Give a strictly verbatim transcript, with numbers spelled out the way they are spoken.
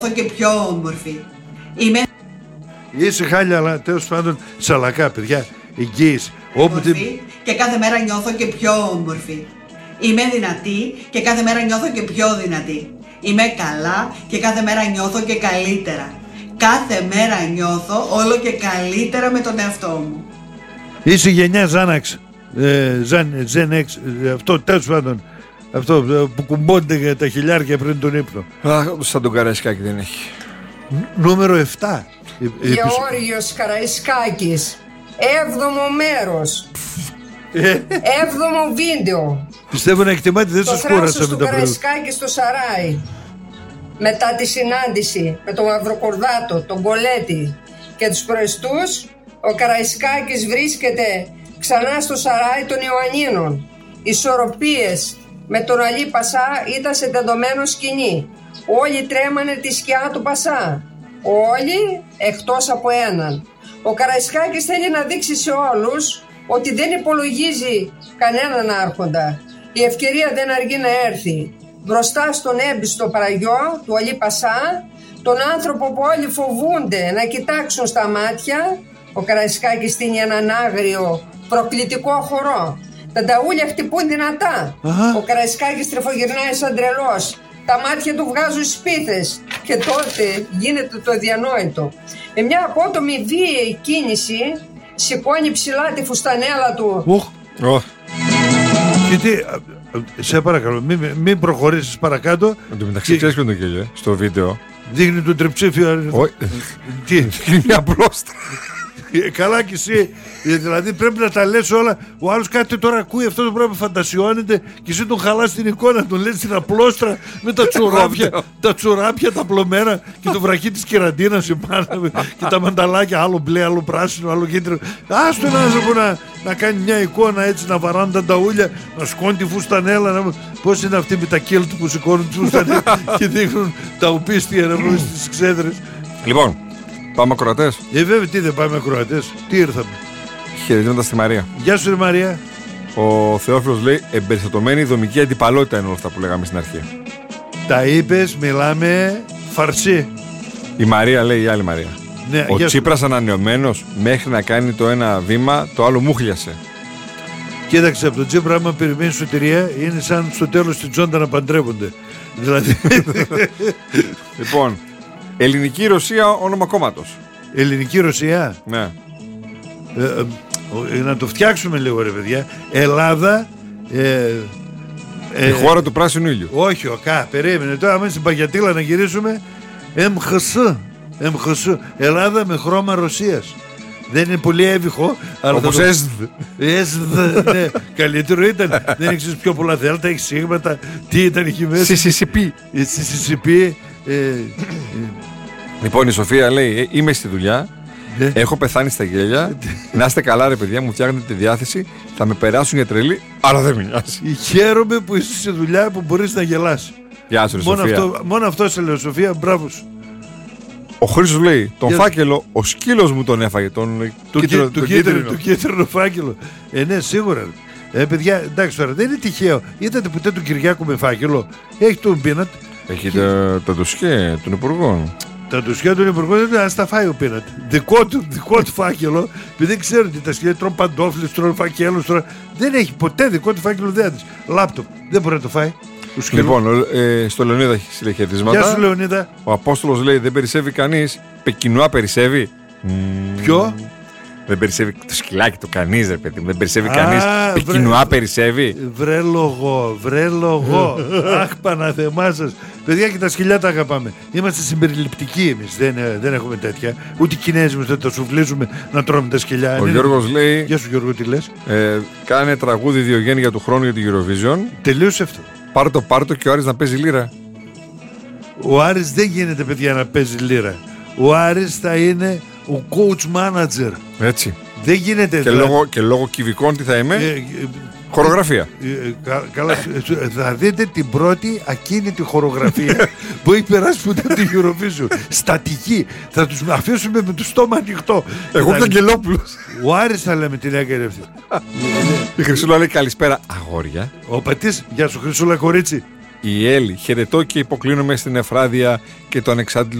και πιο όμορφη. Είμαι... Είσαι χάλια, αλλά τέλος πάντων σαλακά, παιδιά. Εγγύης. Όμορφη την... και κάθε μέρα νιώθω και πιο όμορφη. Είμαι δυνατή και κάθε μέρα νιώθω και πιο δυνατή. Είμαι καλά και κάθε μέρα νιώθω και καλύτερα. Κάθε μέρα νιώθω όλο και καλύτερα με τον εαυτό μου. Είσαι γενιά Ζάναξ. Ε, Ζαν, Ζενεξ, αυτό τέλος πάντων. Αυτό που κουμπώνται τα χιλιάρια πριν τον ύπνο. Αχ, σαν τον Καραϊσκάκη δεν έχει. Νούμερο επτά. Γεώργιος Καραϊσκάκης. Έβδομο μέρος. Έβδομο βίντεο. Πιστεύω να εκτιμάτε, δεν σας κούρασα με τα πρωί. Το Καραϊσκάκη στο Σαράι. Μετά τη συνάντηση με τον Μαυροκορδάτο, τον Κολέτη και τους προεστούς, ο Καραϊσκάκης βρίσκεται ξανά στο Σαράι των Ιωαννίνων. Ισορροπίες με τον Αλή Πασά ήταν σε τεντωμένο σκηνή. Όλοι τρέμανε τη σκιά του Πασά. Όλοι εκτός από έναν. Ο Καραϊσκάκης θέλει να δείξει σε όλους ότι δεν υπολογίζει κανέναν άρχοντα. Η ευκαιρία δεν αργεί να έρθει. Μπροστά στον έμπιστο παραγιό του Αλή Πασά, τον άνθρωπο που όλοι φοβούνται να κοιτάξουν στα μάτια, ο Καραϊσκάκης στείνει έναν άγριο προκλητικό χορό. Τα ταούλια χτυπούν δυνατά. Αχα. Ο Καραϊσκάκης τρεφογυρνάει σαν τρελός. Τα μάτια του βγάζουν σπίθες. Και τότε γίνεται το διανόητο. Με μια απότομη βίαιη κίνηση σηκώνει ψηλά τη φουστανέλα του. Οχ. Oh. Γιατί, σε παρακαλώ, μην, μην προχωρήσεις παρακάτω. Εν τω μεταξύ, ξέρεις ποιο είναι το γέλιο, στο βίντεο. Δείχνει τον τριψήφιο. Όχι. Τι, δείχνει μια πλώστρα. Καλά κι εσύ. Δηλαδή πρέπει να τα λες όλα. Ο άλλος κάτι τώρα ακούει αυτό το πράγμα, φαντασιώνεται και εσύ τον χαλάς την εικόνα, τον λες την απλώστρα με τα τσουράπια, τα τσουράπια τα πλωμένα και το βραχί της κεραντίνας επάνω και τα μανταλάκια, άλλο μπλε, άλλο πράσινο, άλλο κίτρινο. Άστο ένα άνθρωπο να, να κάνει μια εικόνα έτσι, να βαράνε τα ταούλια, να σκόνει τη φουστανέλα. Να... Πώς είναι αυτοί με τα κίλτ που σηκώνουν τη φουστανέλα και δείχνουν τα ουπίστια να βρουν στις ξέδρες. Λοιπόν, πάμε ακροατές. Ε, βέβαια, τι δεν πάμε ακροατές, τι ήρθαμε. Χαιρετήματα στη Μαρία. Γεια σου, ρε Μαρία. Ο Θεόφιλος λέει: εμπεριστατωμένη δομική αντιπαλότητα είναι όλα αυτά που λέγαμε στην αρχή. Τα είπες, μιλάμε φαρσί. Η Μαρία λέει, η άλλη Μαρία. Ναι, ο Τσίπρας ανανεωμένος μέχρι να κάνει το ένα βήμα, το άλλο μούχλιασε. Κοίταξε, από τον Τσίπρα, άμα περιμένει σωτηρία, είναι σαν στο τέλος τη Τζόντα να παντρεύονται. Δηλαδή. Λοιπόν, Ελληνική Ρωσία, όνομα κόμματος. Ελληνική Ρωσία. Ναι. Ε, ε, ε, να το φτιάξουμε λίγο, ρε παιδιά. Ελλάδα. Ε, ε, η χώρα του πράσινου ήλιου. Όχι, ο Κα, περίμενε. Τώρα, άμα στην Παγιατήλα να γυρίσουμε. ΕΜΧΣ. ΕΜΧΣ. Ελλάδα με χρώμα Ρωσίας. Δεν είναι πολύ εύηχο. Όπως το... ΕΣΔ. ΕΣΔ, ναι. Καλύτερο ήταν. Δεν έχεις πιο πολλά δέλτα, έχεις σίγματα. Τι ήταν εκεί μέσα. σι-σι-σι-πι. σι-σι-σι-πι. Λοιπόν, η Σοφία λέει: είμαι στη δουλειά. Ναι. Έχω πεθάνει στα γέλια. Να είστε καλά, ρε παιδιά, μου φτιάχνετε τη διάθεση. Θα με περάσουν για τρελή, αλλά δεν με νοιάζει. Χαίρομαι που είσαι σε δουλειά που μπορείς να γελάς. Γεια σου, ρε μόνο Σοφία. Αυτό, μόνο αυτό σε λέω, Σοφία, μπράβο σου. Ο Χρήστος λέει: τον Για... φάκελο, ο σκύλος μου τον έφαγε. Τον το κίτρινο, το το κίτρινο, κίτρινο. το κίτρινο φάκελο. Ε, ναι, σίγουρα. Ε, παιδιά, εντάξει τώρα, δεν είναι τυχαίο. Είδατε ποτέ του Κυριάκου με φάκελο? Έχει τον πίνατ. Έχει και... τα, τα ντοσιέ των υπουργών. Τα ντοσιέ των υπουργών, ας τα φάει ο πίνατ. Δικό του, δικό του φάκελο. Επειδή δεν ξέρω ότι τα σκυλιά τρώνε παντόφλες, τρώνε φακέλους. Τρώνε... Δεν έχει ποτέ δικό του φάκελο, δεν έχει. Λάπτοπ. Δεν μπορεί να το φάει. Λοιπόν, ε, στο Λεωνίδα έχει χαιρετίσματα. Γεια σου, Λεωνίδα. Ο Απόστολος λέει: δεν περισσεύει κανείς. Πεκινουά περισσεύει. Ποιο? Δεν περισσεύει το σκυλάκι το κανείς, ρε παιδί. Δεν περισσεύει κανείς. Πεκινουά βρε... περισσεύει. Βρε λογό, βρε λογό. Αχ, Παναθεμά σας. Παιδιά, και τα σκυλιά τα αγαπάμε. Είμαστε συμπεριληπτικοί εμείς. Δεν, δεν έχουμε τέτοια. Ούτε οι Κινέζοι μας δεν τα σουφλίζουμε να τρώμε τα σκυλιά. Ο Γιώργος λέει: γεια σου, Γιώργο, τι λες? Ε, κάνε τραγούδι Διογένεια του χρόνου για την Eurovision. Τελείωσε αυτό. Πάρτο, πάρτο και ο Άρης να παίζει λύρα. Ο Άρης δεν γίνεται, παιδιά, να παίζει λύρα. Ο Άρης θα είναι ο coach manager. Έτσι. Δεν γίνεται. Και, δηλαδή... λόγω, και λόγω κυβικών τι θα είμαι. Ε, ε, χορογραφία. Ε, ε, κα, καλά, θα δείτε την πρώτη ακίνητη χορογραφία που έχει περάσει ποτέ την Eurovision. Στατική. Θα τους αφήσουμε με το στόμα ανοιχτό. Εγώ και Αγγελόπουλος. Ο Άρης θα λέμε την έκανε αυτή. Η Χρυσούλα λέει καλησπέρα αγόρια. Ο Πατής, γεια σου Χρυσούλα κορίτσι. η Έλλη. Χαιρετώ και υποκλίνομαι στην Εφράδια και το ανεξάρτητο